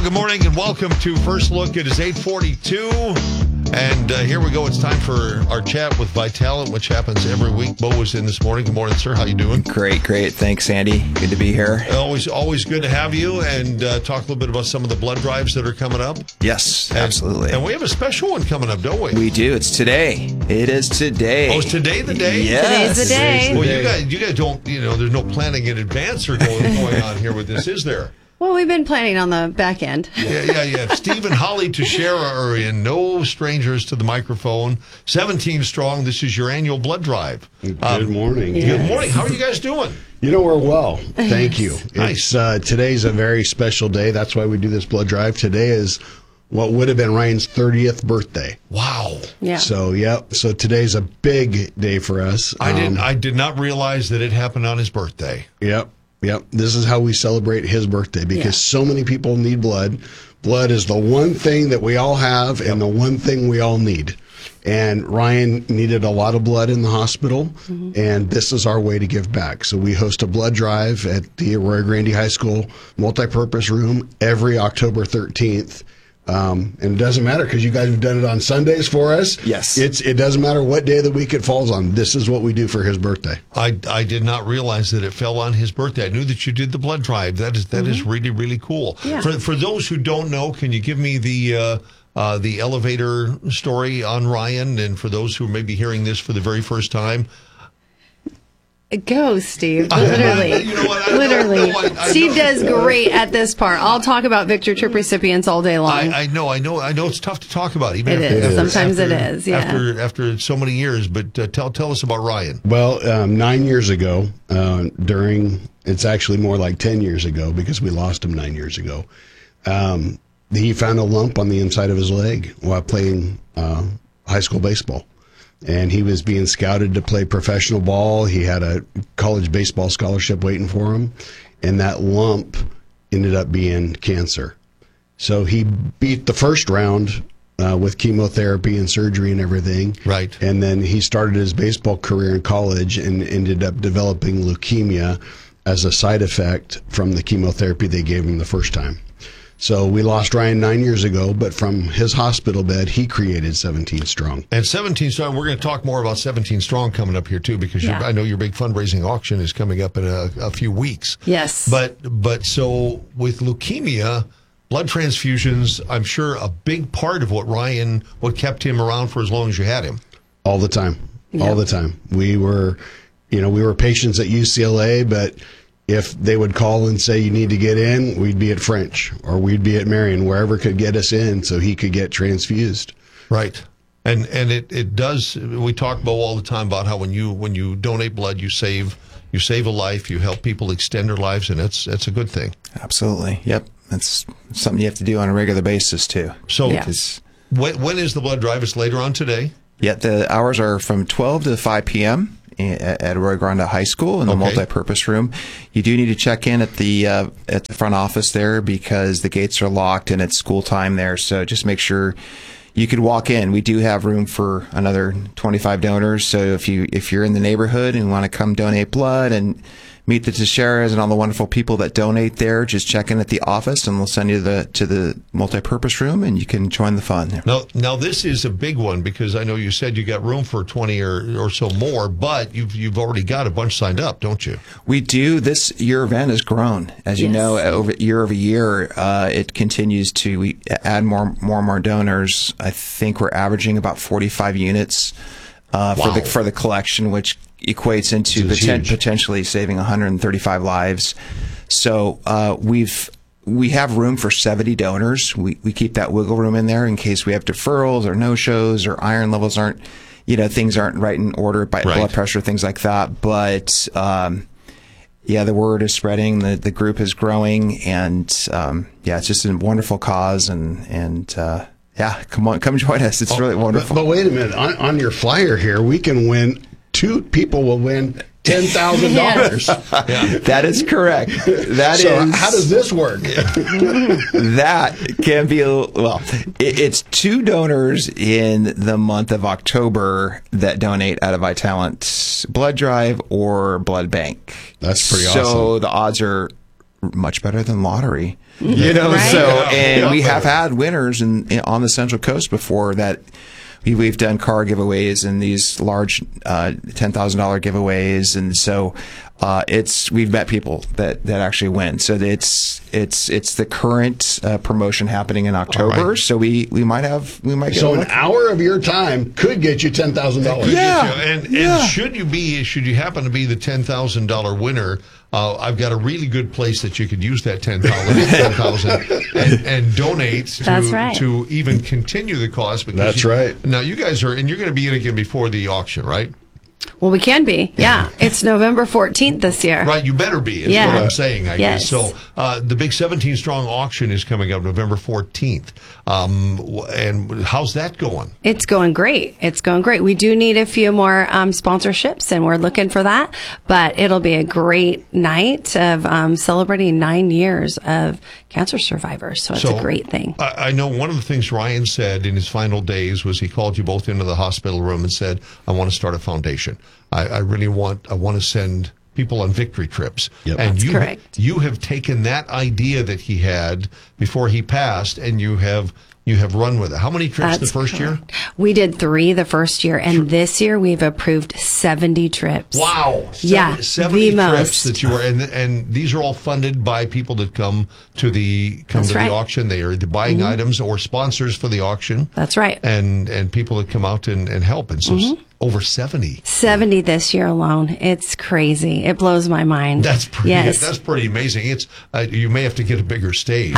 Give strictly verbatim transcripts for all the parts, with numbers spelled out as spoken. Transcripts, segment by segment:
Well, good morning and welcome to First Look. It is eight forty-two, and uh, here we go. It's time for our chat with Vitalant, which happens every week. Bo was in this morning. Good morning, sir. How you doing? Great, great. Thanks, Andy. Good to be here. Always, always good to have you, and uh, talk a little bit about some of the blood drives that are coming up. Yes, and, absolutely. And we have a special one coming up, don't we? We do. It's today. It is today. Oh, is today the day? Yes. Today's the day. Well, you guys, you guys don't, you know, there's no planning in advance or going, going on here with this, is there? Well, we've been planning on the back end. Yeah, yeah, yeah. Steve and Holly Teixeira are in. No strangers to the microphone. seventeen strong. This is your annual blood drive. Good um, morning. Yes. Good morning. How are you guys doing? You know, we're well. Thank you. Nice. It's, uh, today's a very special day. That's why we do this blood drive. Today is what would have been Ryan's thirtieth birthday. Wow. Yeah. So, yep. So today's a big day for us. I didn't. Um, I did not realize that it happened on his birthday. Yep. Yep. This is how we celebrate his birthday because Yeah. so many people need blood. Blood is the one thing that we all have and the one thing we all need. And Ryan needed a lot of blood in the hospital, mm-hmm. and this is our way to give back. So we host a blood drive at the Arroyo Grande High School multipurpose room every October thirteenth. Um, and it doesn't matter because you guys have done it on Sundays for us. Yes. It's, it doesn't matter what day of the week it falls on. This is what we do for his birthday. I, I did not realize that it fell on his birthday. I knew that you did the blood drive. That is that mm-hmm. is really, really cool. Yeah. For for those who don't know, can you give me the uh, uh, the elevator story on Ryan? And for those who may be hearing this for the very first time, Go, Steve. Literally. You know what? I Literally. know, I, I Steve know. does great at this part. I'll talk about Victor Trip recipients all day long. I, I know, I know, I know. It's tough to talk about. Even It after, is. after- Sometimes after- it is, yeah. After after so many years, but uh, tell tell us about Ryan. Well, um, nine years ago, uh, during, it's actually more like ten years ago because we lost him nine years ago, um, he found a lump on the inside of his leg while playing uh, high school baseball. And he was being scouted to play professional ball. He had a college baseball scholarship waiting for him. And that lump ended up being cancer. So he beat the first round uh, with chemotherapy and surgery and everything. Right. And then he started his baseball career in college and ended up developing leukemia as a side effect from the chemotherapy they gave him the first time. So we lost Ryan nine years ago, but from his hospital bed, he created seventeen strong. And seventeen strong, we're going to talk more about seventeen strong coming up here too, because Yeah. you're, I know your big fundraising auction is coming up in a, a few weeks. Yes. But but so with leukemia, blood transfusions, I'm sure a big part of what Ryan, what kept him around for as long as you had him. All the time. Yeah. All the time. We were, you know, we were patients at U C L A, but if they would call and say you need to get in, we'd be at French or we'd be at Marion, wherever could get us in so he could get transfused. Right. And and it, it does, we talk about all the time about how when you when you donate blood, you save you save a life, you help people extend their lives, and it's it's a good thing. Absolutely. Yep. That's something you have to do on a regular basis, too. So Yeah. It's- when, when is the blood drive? It's later on today. Yeah, the hours are from twelve to five p.m. at Arroyo Grande High School in the Okay. multi-purpose room. You do need to check in at the uh, at the front office there because the gates are locked and it's school time there. So just make sure you could walk in. We do have room for another twenty-five donors. So if you if you're in the neighborhood and want to come donate blood and meet the Teixeiras and all the wonderful people that donate there, just check in at the office and we'll send you the to the multi-purpose room and you can join the fun there. Now, now this is a big one because I know you said you got room for twenty or, or so more, but you've you've already got a bunch signed up, don't you? We do. This year event has grown, as you Yes. know, over year over year. Uh, it continues to we add more, more and more donors. I think we're averaging about forty-five units uh, Wow. for the for the collection, which equates into This is poten- huge. potentially saving one hundred thirty-five lives. So uh, we've we have room for seventy donors. We we keep that wiggle room in there in case we have deferrals or no shows or iron levels aren't, you know, things aren't right in order by Right. blood pressure, things like that. But um, yeah, the word is spreading. The the group is growing, and um, yeah, it's just a wonderful cause. And and uh, yeah, come on, come join us. It's really But, wonderful. but wait a minute. On, on your flyer here, we can win. Two people will win ten thousand dollars. That is correct. That So is how does this work? that can be well. It, it's two donors in the month of October that donate out of Vitalant blood drive or blood bank. That's pretty so awesome. the odds are much better than lottery. You know, Right? so Yeah, and yeah. we have had winners in, in on the Central Coast before that. We, we've done car giveaways and these large uh, ten thousand dollar giveaways, and so uh, it's we've met people that, that actually win. So it's it's it's the current uh, promotion happening in October. right. So we, we might have we might get So a an look. hour of your time could get you ten thousand dollars. Yeah. And, and Yeah. should you be, should you happen to be the ten thousand dollar winner, uh, I've got a really good place that you could use that ten thousand and, and donate to, That's right. to even continue the cause. Because That's you- right. Now you guys are, and you're going to be in again before the auction, right? Well, we can be. Yeah. It's November fourteenth this year. Right, you better be, is Yeah. what I'm saying, I Yes. guess. So uh, the big seventeen strong auction is coming up November fourteenth. Um, w- and how's that going? It's going great. It's going great. We do need a few more um, sponsorships, and we're looking for that. But it'll be a great night of um, celebrating nine years of cancer survivors. So it's a great thing. I, I know one of the things Ryan said in his final days was he called you both into the hospital room and said, I want to start a foundation. I, I really want, I want to send people on victory trips. Yep. And That's you, correct. you have taken that idea that he had before he passed, and you have you have run with it. How many trips That's the first year? correct. We did three the first year, and this year we've approved seventy trips. Wow. Yeah, seventy the trips most. that you were, and and these are all funded by people that come to the come That's to right. the auction. They are either buying items or sponsors for the auction. That's right. And and people that come out and, and help. And so s- over seventy. seventy this year alone. It's crazy. It blows my mind. That's pretty. Yes. That's pretty amazing. It's uh, you may have to get a bigger stage.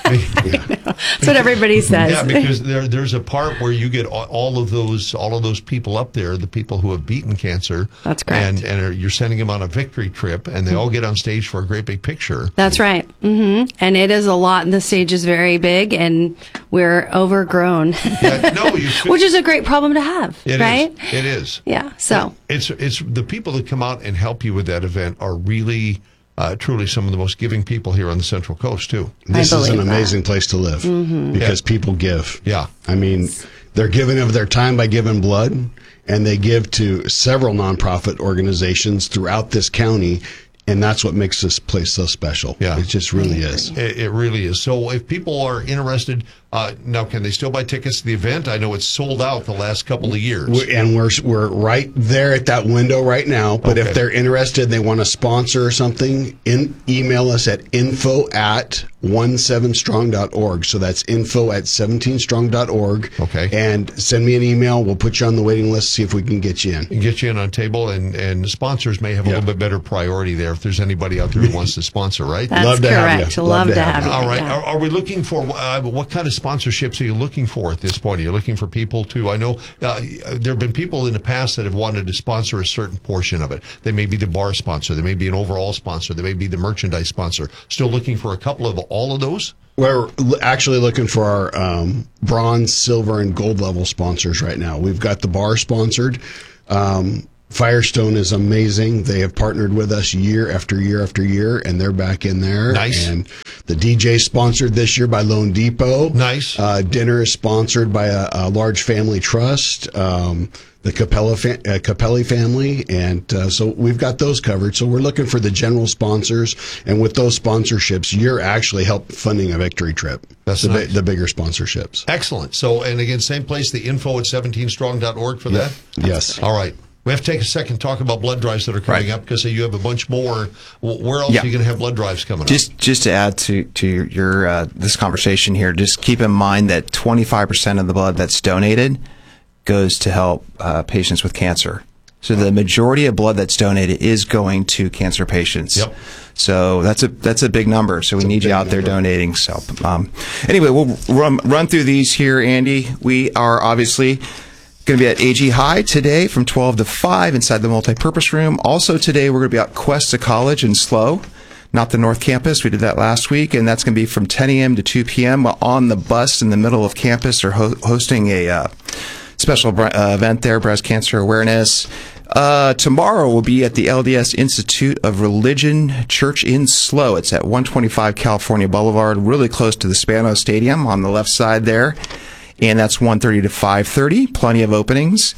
That's what everybody says. Yeah, because there there's a part where you get all, all of those all of those people up there, the people who have beaten cancer. That's correct. And and are, you're sending them on a victory trip, and they all get on stage for a great big picture. That's right. hmm And it is a lot, and the stage is very big, and we're overgrown, Yeah, no, you should. which is a great problem to have, It is. right? It is. Yeah. So It's it's the people that come out and help you with that event are really. Uh, truly, some of the most giving people here on the Central Coast too. This is an believe that. amazing place to live because people give. Yeah. I mean, they're giving of their time by giving blood, and they give to several nonprofit organizations throughout this county, and that's what makes this place so special. Yeah. It just really is. It, it really is. So, if people are interested, uh, now can they still buy tickets to the event? I know it's sold out the last couple of years. We- And we're we're right there at that window right now. But Okay. if they're interested, and they want to sponsor or something, in email us at info at seventeen strong dot org. So that's info at seventeen strong dot org. Okay. And send me an email. We'll put you on the waiting list. See if we can get you in. And get you in on a table, and and sponsors may have a Yeah. little bit better priority there if there's anybody out there who wants to sponsor, right? that's Love to have correct. you. Love, Love to to have have you. you. All right. Yeah. Are, are we looking for uh, what kind of sponsorships are you looking for at this point? Are you looking for people to? I know uh, there have been people in the past that have wanted to sponsor a certain portion of it. They may be the bar sponsor. They may be an overall sponsor. They may be the merchandise sponsor. Still looking for a couple of all of those. We're l- actually looking for our um, bronze, silver, and gold level sponsors right now. We've got the bar sponsored. Um, Firestone is amazing. They have partnered with us year after year after year, and they're back in there. Nice. And the D J sponsored this year by Lone Depot. Nice. Uh, dinner is sponsored by a, a large family trust, um, the Capella fa- uh, Capelli family, and uh, so we've got those covered. So we're looking for the general sponsors, and with those sponsorships, you're actually help funding a victory trip. That's the, bi- nice. the bigger sponsorships. Excellent. So, and again, same place, the info at seventeen strong dot org for that? Yes. All right. We have to take a second to talk about blood drives that are coming Right. up because you have a bunch more. W- Where else Yeah. are you going to have blood drives coming up? Just just to add to to your uh, this conversation here, just keep in mind that twenty-five percent of the blood that's donated goes to help uh, patients with cancer. So the majority of blood that's donated is going to cancer patients. Yep. So that's a that's a big number. So we need you big out there number. donating. So um, anyway, we'll run run through these here, Andy. We are obviously going to be at A G High today from twelve to five inside the multipurpose room. Also today we're going to be at Cuesta College in SLO, not the North Campus. We did that last week, and that's going to be from ten a.m. to two p.m. on the bus in the middle of campus. They're ho- hosting a uh, special br- uh, event there, breast cancer awareness. Uh, tomorrow we'll be at the L D S Institute of Religion Church in SLO. It's at one twenty-five California Boulevard, really close to the Spano Stadium on the left side there. And that's one thirty to five thirty. Plenty of openings.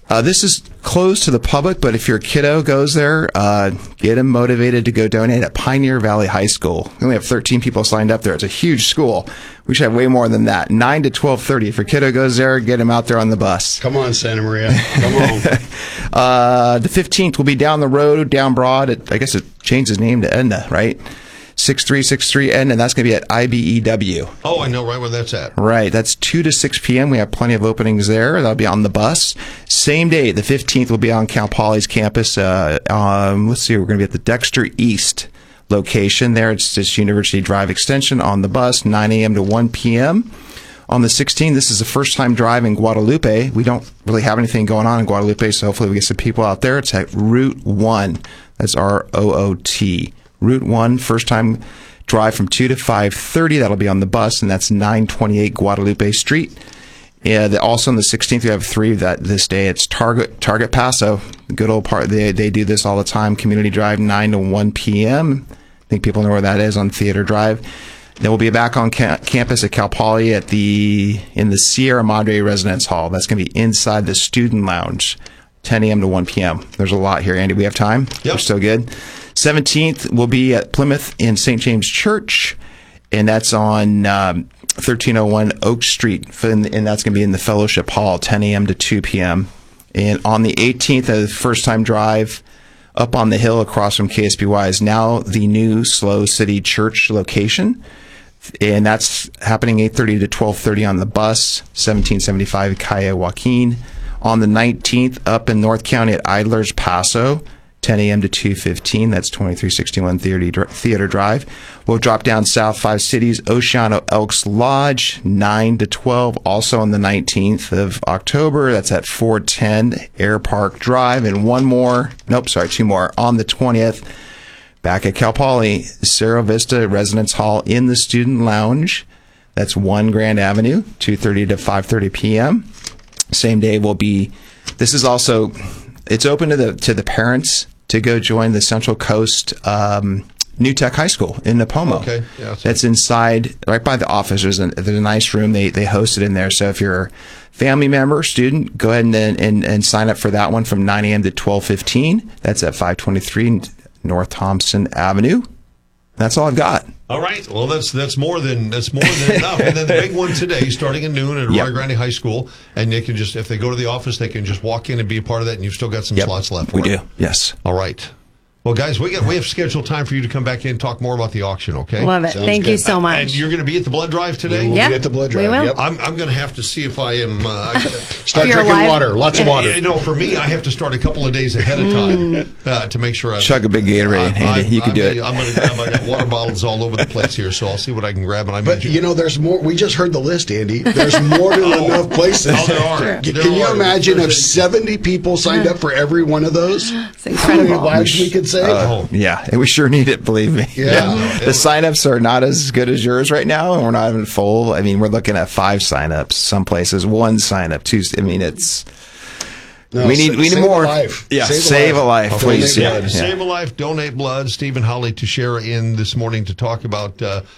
Uh, this is closed to the public, but if your kiddo goes there, uh, get him motivated to go donate at Pioneer Valley High School. We only have thirteen people signed up there. It's a huge school. We should have way more than that. nine to twelve thirty. If your kiddo goes there, get him out there on the bus. Come on, Santa Maria. Come on. uh, the fifteenth will be down the road, down Broad. It, I guess it changed its name to Edna, right? six three six three N, and that's going to be at I B E W. Oh, I know right where that's at. Right. That's two to six p.m. We have plenty of openings there. That'll be on the bus. Same day, the fifteenth, will be on Cal Poly's campus. Uh, um, let's see, we're going to be at the Dexter East location there. It's just University Drive Extension on the bus, nine a.m. to one p.m. On the sixteenth, this is the first time drive in Guadalupe. We don't really have anything going on in Guadalupe, so hopefully we get some people out there. It's at Route one. That's R O O T. Route one, first time drive from two to five thirty. That'll be on the bus, and that's nine twenty-eight Guadalupe Street. Yeah, the, also on the sixteenth, we have three that this day. It's Target Target Paso. Good old part. They they do this all the time. Community Drive, nine to one p.m. I think people know where that is on Theater Drive. Then we'll be back on ca- campus at Cal Poly at the in the Sierra Madre Residence Hall. That's going to be inside the student lounge, ten a.m. to one p.m. There's a lot here, Andy. We have time. Yep. We're so good. seventeenth, we'll be at Plymouth in Saint James Church, and that's on um, thirteen oh one Oak Street, and that's going to be in the Fellowship Hall, ten a.m. to two p.m. And on the eighteenth, a first-time drive up on the hill across from K S B Y is now the new Slow City Church location, and that's happening eight thirty to twelve thirty on the bus, seventeen seventy-five Calle Joaquin. On the nineteenth, up in North County at Idler's Paso, ten a.m. to two fifteen. That's twenty-three sixty-one Theater, Theater Drive. We'll drop down south five cities, Oceano Elks Lodge, nine to twelve. Also on the nineteenth of October, that's at four ten Air Park Drive. And one more, nope, sorry, two more. On the twentieth, back at Cal Poly, Cerro Vista Residence Hall in the Student Lounge. That's one Grand Avenue, two thirty to five thirty p.m. Same day will be, this is also, it's open to the to the parents to go join the Central Coast um, New Tech High School in Napomo. Okay. Yeah, that's that's inside, right by the office. There's a, there's a nice room. They they host it in there. So if you're a family member, student, go ahead and and, and sign up for that one from nine a.m. to twelve fifteen. That's at five twenty-three North Thompson Avenue. That's all I've got. All right. Well, that's that's more than that's more than enough. And then the big one today, starting at noon at Yep. Arroyo Grande High School, and they can just, if they go to the office, they can just walk in and be a part of that, and you've still got some Yep. slots left. We for do. it. Yes. All right. Well, guys, we got we have scheduled time for you to come back in and talk more about the auction. Okay. Love it. Sounds Thank you good. so much. And you're going to be at the blood drive today. We'll Yeah, be at the blood we drive. will. Yep. I'm I'm going to have to see if I am. Uh, Start You're drinking alive. water. Lots of water. You know, for me, I have to start a couple of days ahead of time uh, to make sure I Chug a big Gatorade, Andy. You can I'm do gonna, it. I'm going to grab. I got water bottles all over the place here, so I'll see what I can grab. And I But you know, there's more. We just heard the list, Andy. There's more than enough places. Oh, there are. Can There you are. imagine There's if a- seventy people signed up for every one of those? It's incredible. How many lives we could save? Oh. Yeah, and we sure need it, believe me. Yeah. The signups are not as good as yours right now, and we're not even full. I mean, we're looking at five signups, some places one signup, two. I mean, it's No, we need sa- we need save more. A life. Yeah, save, save a life, Donate please. Yeah, blood. yeah. Save a life, donate blood. Stephen Holly Teixeira in this morning to talk about uh,